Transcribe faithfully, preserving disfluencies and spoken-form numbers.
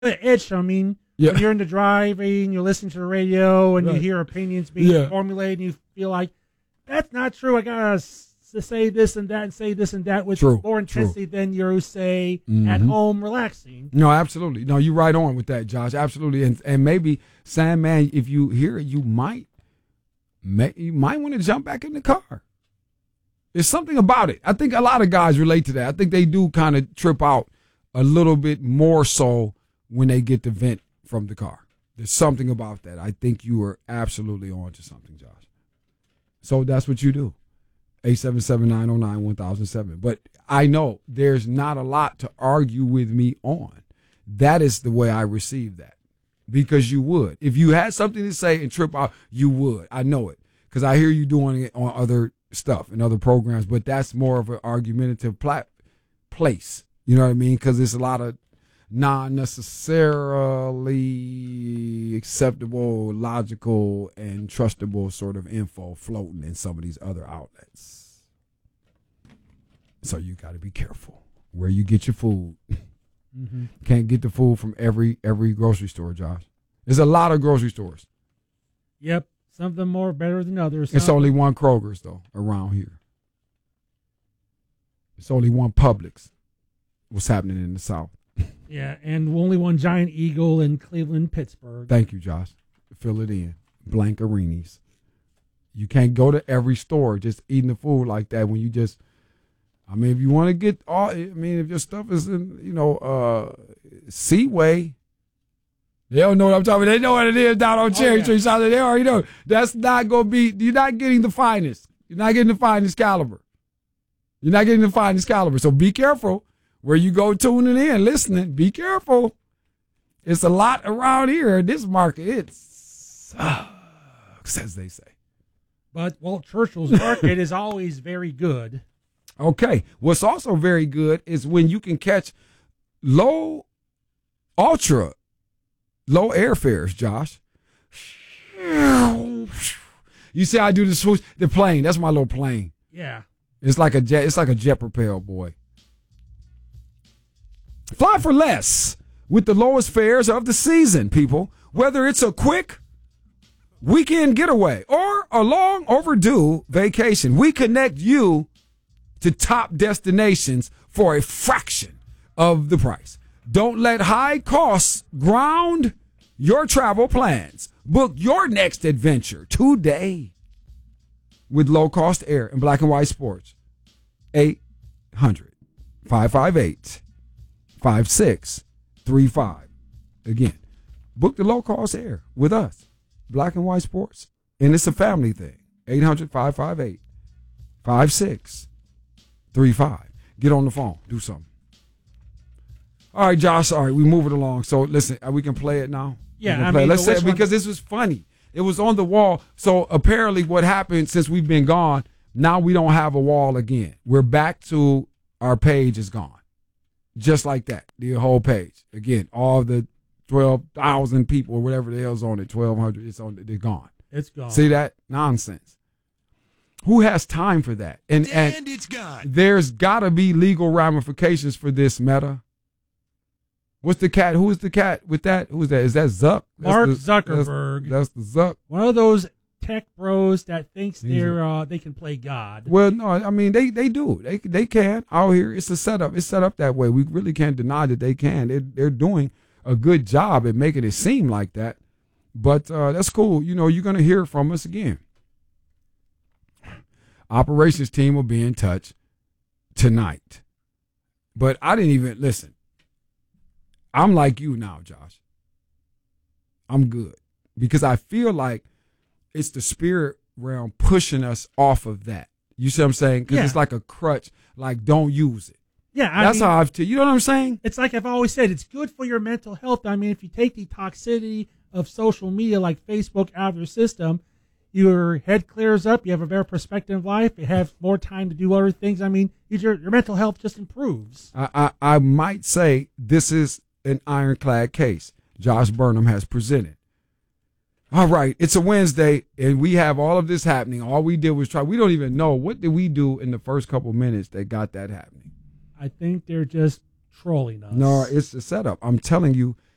itch. I mean, yeah. when you're in the driving, you're listening to the radio, and right. you hear opinions being yeah. formulated, and you feel like, that's not true. I got to say this and that and say this and that with true, more intensity true. than you say mm-hmm. at home relaxing. No, absolutely. No, you're right on with that, Josh. Absolutely. And and maybe, Sandman, if you hear it, you might, may, you might want to jump back in the car. There's something about it. I think a lot of guys relate to that. I think they do kind of trip out a little bit more so when they get the vent from the car. There's something about that. I think you are absolutely on to something, Josh. So that's what you do. eight seven seven, nine oh nine, one thousand seven. But I know there's not a lot to argue with me on. That is the way I receive that. Because you would. If you had something to say and trip out, you would. I know it. Because I hear you doing it on other stuff and other programs, but that's more of an argumentative pla- place. You know what I mean? Because there's a lot of non-necessarily acceptable, logical, and trustable sort of info floating in some of these other outlets. So you got to be careful where you get your food. Mm-hmm. Can't get the food from every every grocery store, Josh. There's a lot of grocery stores. Yep. Some of them more better than others. It's only one Kroger's, though, around here. It's only one Publix. What's happening in the South. Yeah, and only one Giant Eagle in Cleveland, Pittsburgh. Thank you, Josh. Fill it in. Blank Arenas. You can't go to every store just eating the food like that when you just, I mean, if you want to get all, I mean, if your stuff is in, you know, uh, Seaway, they don't know what I'm talking about. They know what it is down on Cherry oh, yeah. Tree. So they already know. That's not going to be, you're not getting the finest. You're not getting the finest caliber. You're not getting the finest caliber. So be careful where you go tuning in, listening. Be careful. It's a lot around here in this market. It's, uh, as they say. But Walt Churchill's market is always very good. Okay. What's also very good is when you can catch low, ultra low airfares, Josh. You see how I do the swoosh? The plane. That's my little plane. Yeah. It's like a jet. It's like a jet propelled, boy. Fly for less with the lowest fares of the season, people. Whether it's a quick weekend getaway or a long overdue vacation, we connect you to top destinations for a fraction of the price. Don't let high costs ground your travel plans. Book your next adventure today with low-cost air and black and white sports. eight hundred, five five eight, five six three five. Again, book the low-cost air with us, black and white sports. And it's a family thing. eight hundred, five five eight, five six three five. Get on the phone. Do something. All right, Josh. All right, we move it along. So, listen, we can play it now. Yeah, I mean, let's say it one? because this was funny. It was on the wall. So, apparently, what happened since we've been gone, now we don't have a wall again. We're back to our page is gone. Just like that. The whole page. Again, all the twelve thousand people or whatever the hell's on it, twelve hundred, it's on. They're gone. It's gone. See that? Nonsense. Who has time for that? And, and, and it's gone. There's got to be legal ramifications for this, Meta. What's the cat? Who is the cat with that? Who is that? Is that Zuck? Mark the, Zuckerberg. That's, that's the Zuck. One of those tech bros that thinks they're uh, they can play God. Well, no, I mean they they do. They they can out here. It's a setup. It's set up that way. We really can't deny that they can. They're, they're doing a good job at making it seem like that. But uh, that's cool. You know, you're gonna hear from us again. Operations team will be in touch tonight. But I didn't even listen. I'm like you now, Josh. I'm good because I feel like it's the spirit realm pushing us off of that. You see what I'm saying? Because yeah. it's like a crutch, like don't use it. Yeah, I that's mean, how I've, t- you know what I'm saying? It's like I've always said, it's good for your mental health. I mean, if you take the toxicity of social media like Facebook out of your system, your head clears up, you have a better perspective of life, you have more time to do other things. I mean, your, your mental health just improves. I, I, I might say this is an ironclad case Josh Burnham has presented. All right, it's a Wednesday, and we have all of this happening. All we did was try. We don't even know. What did we do in the first couple of minutes that got that happening? I think they're just trolling us. No, it's a setup. I'm telling you,